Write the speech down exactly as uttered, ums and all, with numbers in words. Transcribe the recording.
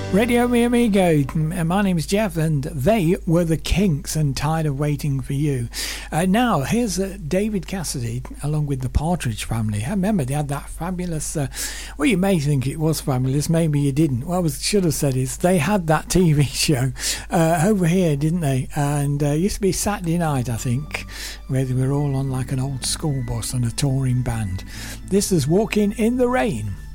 Radio Mi Amigo, my name is Jeff, and they were the Kinks and Tired of Waiting for You. Uh, now, here's uh, David Cassidy along with the Partridge Family. I remember they had that fabulous, uh, well, you may think it was fabulous, maybe you didn't. What I should have said is they had that T V show uh, over here, didn't they? And uh, it used to be Saturday night, I think, where they were all on like an old school bus and a touring band. This is Walking in the Rain.